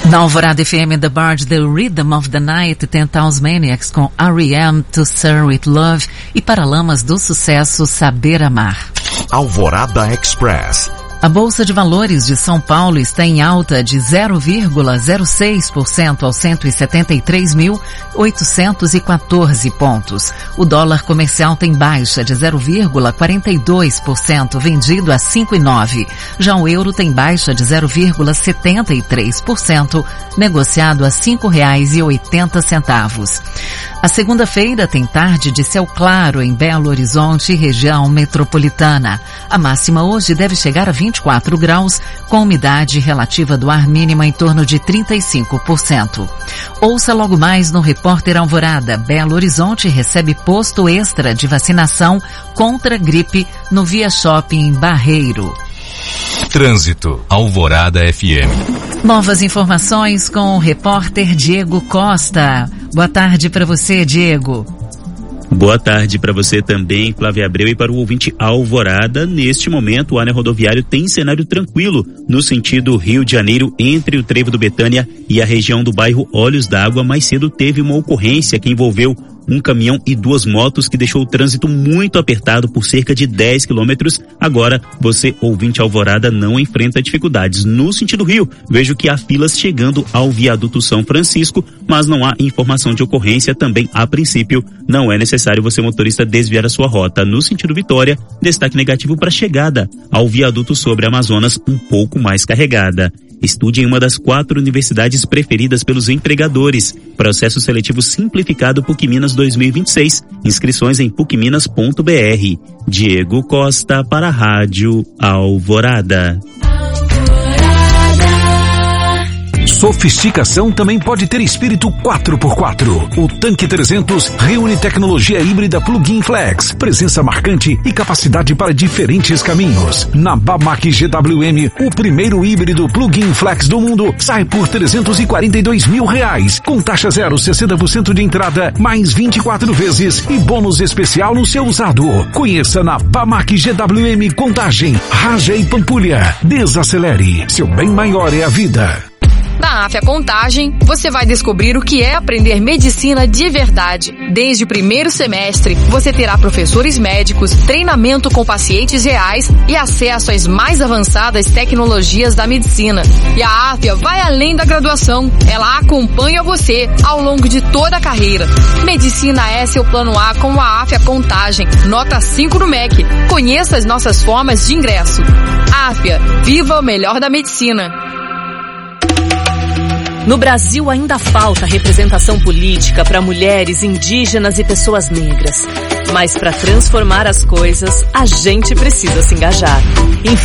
Na Alvorada FM, The Bard, The Rhythm of the Night, 10,000 Maniacs com R.E.M. To Sir With Love e Paralamas do Sucesso, Saber Amar. Alvorada Express. A Bolsa de Valores de São Paulo está em alta de 0,06% aos 173.814 pontos. O dólar comercial tem baixa de 0,42%, vendido a 5,9. Já o euro tem baixa de 0,73%, negociado a R$ 5,80. A segunda-feira tem tarde de céu claro em Belo Horizonte, região metropolitana. A máxima hoje deve chegar a 24 graus, com umidade relativa do ar mínima em torno de 35%. Ouça logo mais no Repórter Alvorada. Belo Horizonte recebe posto extra de vacinação contra a gripe no Via Shopping em Barreiro. Trânsito, Alvorada FM. Novas informações com o repórter Diego Costa. Boa tarde para você, Diego. Boa tarde para você também, Flávia Abreu, e para o ouvinte Alvorada. Neste momento, o anel rodoviário tem cenário tranquilo no sentido Rio de Janeiro, entre o Trevo do Betânia e a região do bairro Olhos d'Água. Mais cedo teve uma ocorrência que envolveu um caminhão e duas motos que deixou o trânsito muito apertado por cerca de 10 quilômetros. Agora, você, ouvinte Alvorada, não enfrenta dificuldades. No sentido Rio, vejo que há filas chegando ao viaduto São Francisco, mas não há informação de ocorrência. Também, a princípio, não é necessário você, motorista, desviar a sua rota. No sentido Vitória, destaque negativo para a chegada ao viaduto sobre Amazonas, um pouco mais carregada. Estude em uma das 4 universidades preferidas pelos empregadores. Processo seletivo simplificado PUC Minas 2026. Inscrições em pucminas.br. Diego Costa para a Rádio Alvorada. Sofisticação também pode ter espírito 4x4. O Tanque 300 reúne tecnologia híbrida Plug-in Flex, presença marcante e capacidade para diferentes caminhos. Na Bamac GWM, o primeiro híbrido Plug-in Flex do mundo sai por R$342 mil, com taxa 0, 60% de entrada, mais 24 vezes e bônus especial no seu usado. Conheça na Bamac GWM Contagem, Raja e Pampulha. Desacelere, seu bem maior é a vida. Na AFIA Contagem, você vai descobrir o que é aprender medicina de verdade. Desde o primeiro semestre, você terá professores médicos, treinamento com pacientes reais e acesso às mais avançadas tecnologias da medicina. E a AFIA vai além da graduação. Ela acompanha você ao longo de toda a carreira. Medicina é seu plano A com a AFIA Contagem. Nota 5 no MEC. Conheça as nossas formas de ingresso. AFIA, viva o melhor da medicina. No Brasil ainda falta representação política para mulheres, indígenas e pessoas negras. Mas para transformar as coisas, a gente precisa se engajar. Em